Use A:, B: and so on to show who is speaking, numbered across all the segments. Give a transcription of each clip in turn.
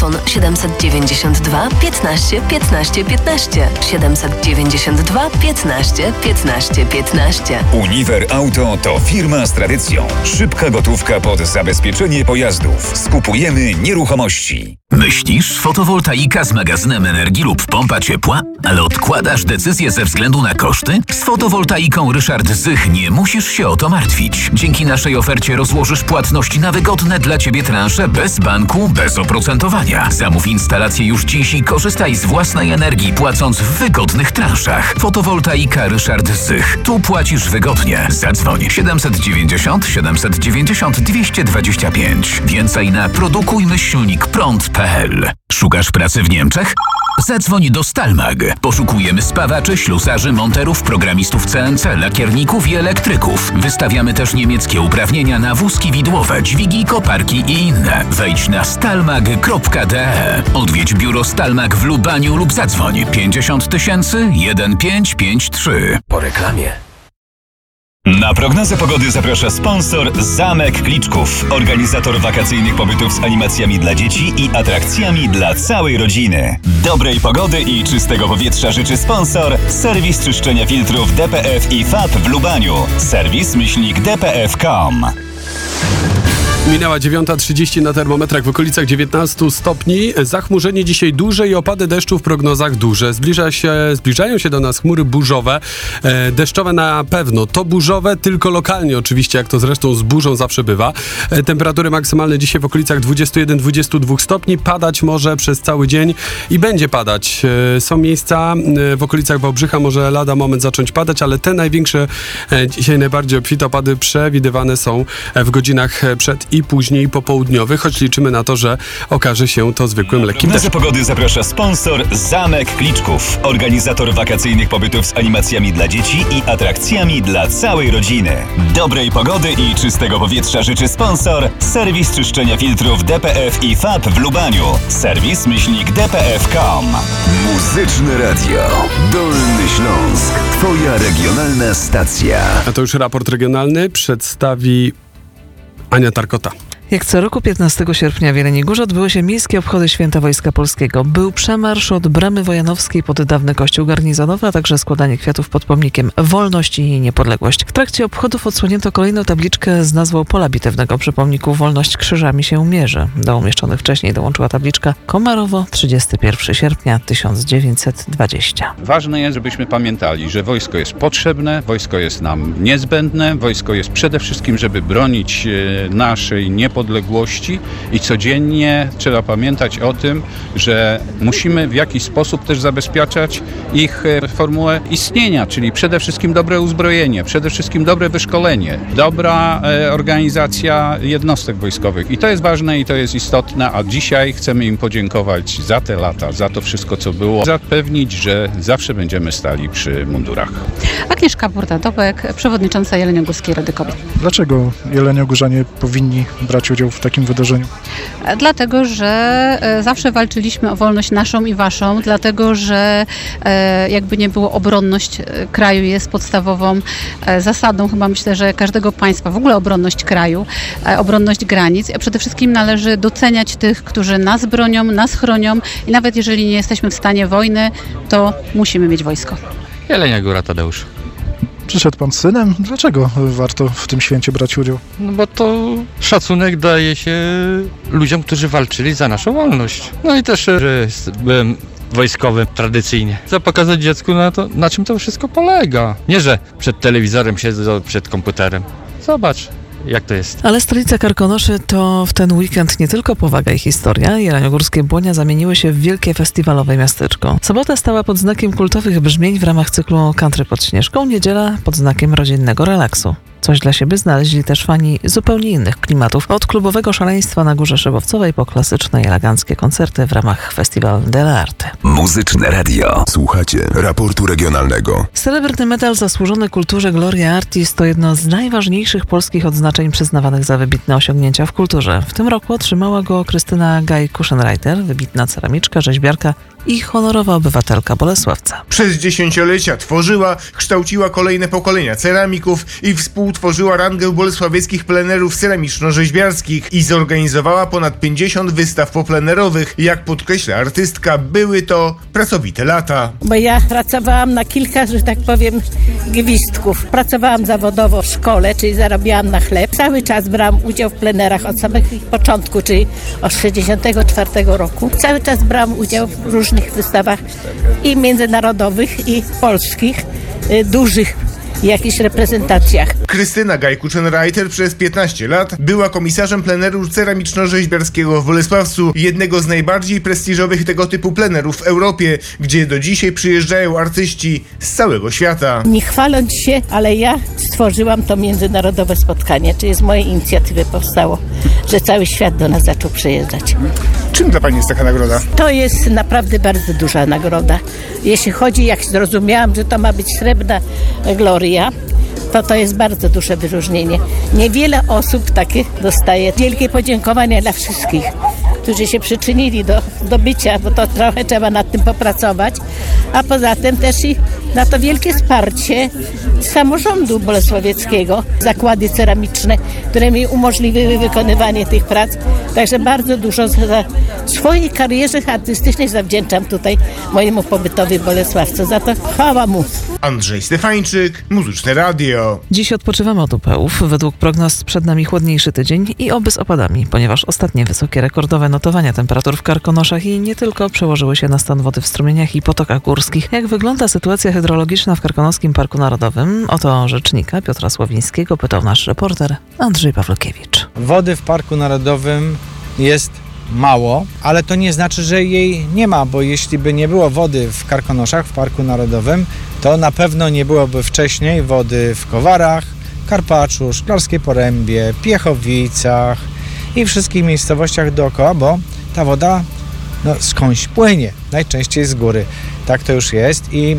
A: Telefon 792 15 15 15. 792 15 15 15.
B: Uniwer Auto to firma z tradycją. Szybka gotówka pod zabezpieczenie pojazdów. Skupujemy nieruchomości.
C: Myślisz, fotowoltaika z magazynem energii lub pompa ciepła? Ale odkładasz decyzję ze względu na koszty? Z fotowoltaiką Ryszard Zych nie musisz się o to martwić. Dzięki naszej ofercie rozłożysz płatność na wygodne dla Ciebie transze bez banku, bez oprocentowania. Zamów instalację już dziś i korzystaj z własnej energii, płacąc w wygodnych transzach. Fotowoltaika Ryszard Zych. Tu płacisz wygodnie. Zadzwoń 790 790 225. Więcej na produkujmyślnikprąd.pl. Szukasz pracy w Niemczech? Zadzwoń do Stalmag. Poszukujemy spawaczy, ślusarzy, monterów, programistów CNC, lakierników i elektryków. Wystawiamy też niemieckie uprawnienia na wózki widłowe, dźwigi, koparki i inne. Wejdź na stalmag.de. Odwiedź biuro Stalmag w Lubaniu lub zadzwoń 50 000 1553.
D: Po reklamie.
B: Na prognozę pogody zaprasza sponsor Zamek Kliczków, organizator wakacyjnych pobytów z animacjami dla dzieci i atrakcjami dla całej rodziny. Dobrej pogody i czystego powietrza życzy sponsor serwis czyszczenia filtrów DPF i FAB w Lubaniu. serwis-dpf.com.
E: Minęła 9:30 na termometrach w okolicach 19 stopni. Zachmurzenie dzisiaj duże i opady deszczu w prognozach duże. Zbliżają się do nas chmury burzowe. Deszczowe na pewno. To burzowe, tylko lokalnie oczywiście, jak to zresztą z burzą zawsze bywa. Temperatury maksymalne dzisiaj w okolicach 21-22 stopni. Padać może przez cały dzień i będzie padać. Są miejsca w okolicach Wałbrzycha, może lada moment zacząć padać, ale te największe, dzisiaj najbardziej obfite opady przewidywane są w godzinach przed i później popołudniowych, choć liczymy na to, że okaże się to zwykłym lekkim deszczem.
B: Na pogody zaprasza sponsor Zamek Kliczków, organizator wakacyjnych pobytów z animacjami dla dzieci i atrakcjami dla całej rodziny. Dobrej pogody i czystego powietrza życzy sponsor serwis czyszczenia filtrów DPF i FAB w Lubaniu. serwis-dpf.com.
D: Muzyczne Radio. Dolny Śląsk. Twoja regionalna stacja.
E: A to już raport regionalny przedstawi Ania Tarkota.
F: Jak co roku 15 sierpnia w Jeleniej Górze odbyły się miejskie obchody Święta Wojska Polskiego. Był przemarsz od Bramy Wojanowskiej pod dawny kościół garnizonowy, a także składanie kwiatów pod pomnikiem Wolność i Niepodległość. W trakcie obchodów odsłonięto kolejną tabliczkę z nazwą pola bitewnego przy pomniku Wolność krzyżami się mierzy. Do umieszczonych wcześniej dołączyła tabliczka Komarowo, 31 sierpnia 1920.
G: Ważne jest, żebyśmy pamiętali, że wojsko jest potrzebne, wojsko jest nam niezbędne, wojsko jest przede wszystkim, żeby bronić naszej niepodległości i codziennie trzeba pamiętać o tym, że musimy w jakiś sposób też zabezpieczać ich formułę istnienia, czyli przede wszystkim dobre uzbrojenie, przede wszystkim dobre wyszkolenie, dobra organizacja jednostek wojskowych. I to jest ważne i to jest istotne, a dzisiaj chcemy im podziękować za te lata, za to wszystko, co było, zapewnić, że zawsze będziemy stali przy mundurach.
H: Agnieszka Burda-Dobek, przewodnicząca Jeleniogórskiej Rady Kobiet.
I: Dlaczego jeleniogórzanie powinni brać udział w takim wydarzeniu?
H: Dlatego, że zawsze walczyliśmy o wolność naszą i waszą, dlatego, że jakby nie było, obronność kraju jest podstawową zasadą, chyba myślę, że każdego państwa, w ogóle obronność kraju, obronność granic, a przede wszystkim należy doceniać tych, którzy nas bronią, nas chronią i nawet jeżeli nie jesteśmy w stanie wojny, to musimy mieć wojsko.
J: Jelenia Góra, Tadeusz.
I: Przyszedł pan z synem? Dlaczego warto w tym święcie brać udział?
J: No bo to szacunek daje się ludziom, którzy walczyli za naszą wolność. No i też, że byłem wojskowym tradycyjnie. Chcę pokazać dziecku na czym to wszystko polega. Nie, że przed telewizorem siedzę, przed komputerem. Zobacz, jak to jest.
F: Ale stolica Karkonoszy to w ten weekend nie tylko powaga i historia. Jeleniogórskie Błonia zamieniły się w wielkie festiwalowe miasteczko. Sobota stała pod znakiem kultowych brzmień w ramach cyklu Country pod Śnieżką, niedziela pod znakiem rodzinnego relaksu. Coś dla siebie znaleźli też fani zupełnie innych klimatów. Od klubowego szaleństwa na Górze Szybowcowej po klasyczne i eleganckie koncerty w ramach Festival dell'Arte.
D: Muzyczne Radio. Słuchacie raportu regionalnego.
F: Srebrny medal zasłużony kulturze Gloria Artis to jedno z najważniejszych polskich odznaczeń przyznawanych za wybitne osiągnięcia w kulturze. W tym roku otrzymała go Krystyna Gaj-Kuszenreiter, wybitna ceramiczka, rzeźbiarka i honorowa obywatelka Bolesławca.
K: Przez dziesięciolecia tworzyła, kształciła kolejne pokolenia ceramików i współtworzyła rangę bolesławieckich plenerów ceramiczno-rzeźbiarskich i zorganizowała ponad 50 wystaw poplenerowych. Jak podkreśla artystka, były to pracowite lata.
L: Bo ja pracowałam na kilka, że tak powiem, gwizdków. Pracowałam zawodowo w szkole, czyli zarabiałam na chleb. Cały czas brałam udział w plenerach od samego ich początku, czyli od 1964 roku. Cały czas brałam udział w różnych wystawach i międzynarodowych, i polskich, dużych jakichś reprezentacjach.
K: Krystyna Gajkuczen-Reiter przez 15 lat była komisarzem pleneru ceramiczno-rzeźbiarskiego w Bolesławcu, jednego z najbardziej prestiżowych tego typu plenerów w Europie, gdzie do dzisiaj przyjeżdżają artyści z całego świata.
L: Nie chwaląc się, ale ja stworzyłam to międzynarodowe spotkanie, czyli z mojej inicjatywy powstało, że cały świat do nas zaczął przyjeżdżać.
I: Czym dla Pani jest taka nagroda?
L: To jest naprawdę bardzo duża nagroda. Jeśli chodzi, jak zrozumiałam, że to ma być srebrna gloria, to jest bardzo duże wyróżnienie. Niewiele osób takie dostaje. Wielkie podziękowania dla wszystkich, którzy się przyczynili do bycia, bo to trochę trzeba nad tym popracować, a poza tym też i na to wielkie wsparcie samorządu bolesławieckiego, zakłady ceramiczne, które mi umożliwiły wykonywanie tych prac. Także bardzo dużo za swojej karierze artystycznej zawdzięczam tutaj mojemu pobytowi w Bolesławcu. Za to chwała mu.
K: Andrzej Stefańczyk, Muzyczne Radio.
F: Dziś odpoczywamy od upałów. Według prognoz przed nami chłodniejszy tydzień i oby z opadami, ponieważ ostatnie wysokie rekordowe notowania temperatur w Karkonoszach i nie tylko przełożyły się na stan wody w strumieniach i potokach górskich. Jak wygląda sytuacja hydrologiczna w Karkonoskim Parku Narodowym? O to rzecznika Piotra Słowińskiego pytał nasz reporter Andrzej Pawlukiewicz.
M: Wody w Parku Narodowym jest mało, ale to nie znaczy, że jej nie ma, bo jeśli by nie było wody w Karkonoszach, w Parku Narodowym, to na pewno nie byłoby wcześniej wody w Kowarach, Karpaczu, Szklarskiej Porębie, Piechowicach i wszystkich miejscowościach dookoła, bo ta woda skądś płynie, najczęściej z góry. Tak to już jest i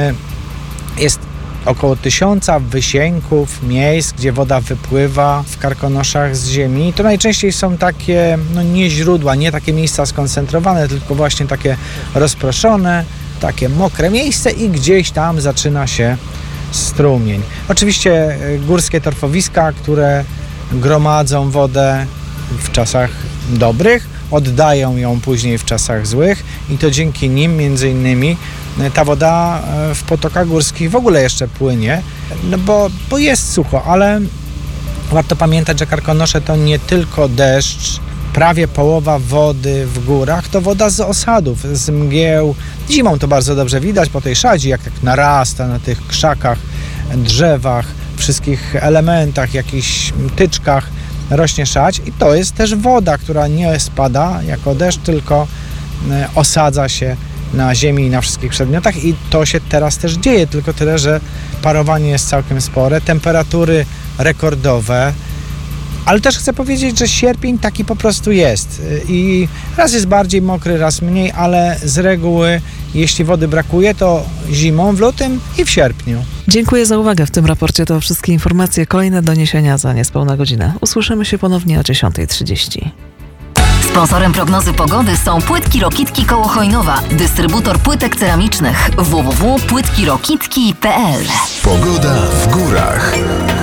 M: jest około 1000 wysięgów, miejsc, gdzie woda wypływa w Karkonoszach z ziemi. To najczęściej są takie, nie źródła, nie takie miejsca skoncentrowane, tylko właśnie takie rozproszone, takie mokre miejsce i gdzieś tam zaczyna się strumień. Oczywiście górskie torfowiska, które gromadzą wodę w czasach dobrych, oddają ją później w czasach złych i to dzięki nim między innymi ta woda w potokach górskich w ogóle jeszcze płynie, bo jest sucho, ale warto pamiętać, że Karkonosze to nie tylko deszcz. Prawie połowa wody w górach to woda z osadów, z mgieł. Zimą to bardzo dobrze widać po tej szadzi, jak narasta na tych krzakach, drzewach, wszystkich elementach, jakichś tyczkach rośnie szadź i to jest też woda, która nie spada jako deszcz, tylko osadza się na ziemi i na wszystkich przedmiotach i to się teraz też dzieje, tylko tyle, że parowanie jest całkiem spore, temperatury rekordowe, ale też chcę powiedzieć, że sierpień taki po prostu jest i raz jest bardziej mokry, raz mniej, ale z reguły jeśli wody brakuje, to zimą, w lutym i w sierpniu.
F: Dziękuję za uwagę. W tym raporcie to wszystkie informacje. Kolejne doniesienia za niespełna godzinę. Usłyszymy się ponownie o 10:30.
A: Sponsorem prognozy pogody są Płytki Rokitki koło Chojnowa. Dystrybutor płytek ceramicznych www.płytkirokitki.pl.
D: Pogoda w górach.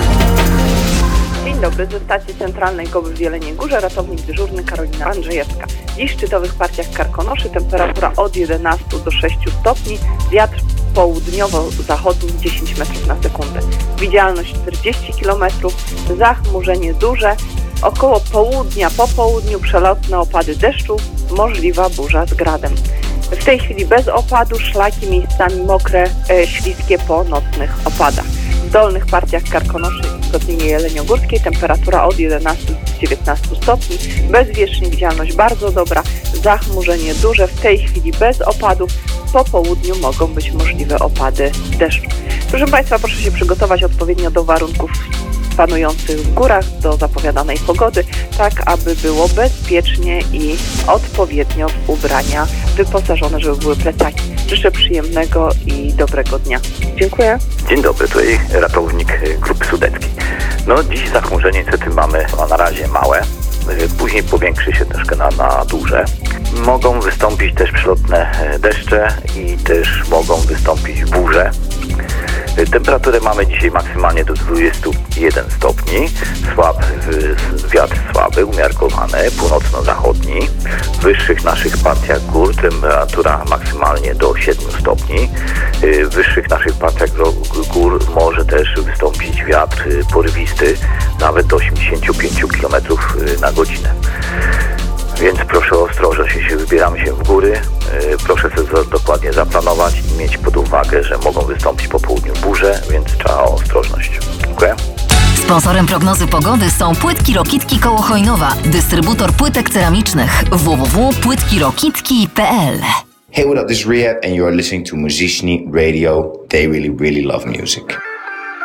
N: Dzień dobry, ze stacji centralnej GOB w Jeleniej Górze, ratownik dyżurny Karolina Andrzejewska. Dziś w szczytowych partiach Karkonoszy temperatura od 11 do 6 stopni, wiatr południowo-zachodni 10 metrów na sekundę. Widzialność 40 km, zachmurzenie duże, około południa, po południu przelotne opady deszczu, możliwa burza z gradem. W tej chwili bez opadu, szlaki miejscami mokre, śliskie po nocnych opadach. W dolnych partiach Karkonoszy i Kotlinie Jeleniogórskiej temperatura od 11 do 19 stopni, bezwiecznie widzialność bardzo dobra, zachmurzenie duże, w tej chwili bez opadów, po południu mogą być możliwe opady deszczu. Proszę Państwa, proszę się przygotować odpowiednio do warunków panujących w górach, do zapowiadanej pogody, tak aby było bezpiecznie i odpowiednio w ubrania wyposażone, żeby były plecaki. Życzę przyjemnego i dobrego dnia. Dziękuję.
O: Dzień dobry, tutaj ratownik Grupy Sudeckiej. Dziś zachmurzenie niestety mamy na razie małe, później powiększy się troszkę na duże. Mogą wystąpić też przelotne deszcze i też mogą wystąpić burze. Temperaturę mamy dzisiaj maksymalnie do 21 stopni. Wiatr słaby, umiarkowany, północno-zachodni. W wyższych naszych partiach gór temperatura maksymalnie do 7 stopni. W wyższych naszych partiach gór może też wystąpić wiatr porywisty, nawet do 85 km na godzinę. Więc proszę o ostrożność, jeśli wybieramy się w góry, proszę sobie dokładnie zaplanować i mieć pod uwagę, że mogą wystąpić po południu burze, więc trzeba o ostrożność. Dziękuję.
A: Sponsorem prognozy pogody są Płytki Rokitki koło Chojnowa, dystrybutor płytek ceramicznych www.płytkirokitki.pl.
P: Hey, what up? This is Rehab and you are listening to Muzyczny Radio. They really love music.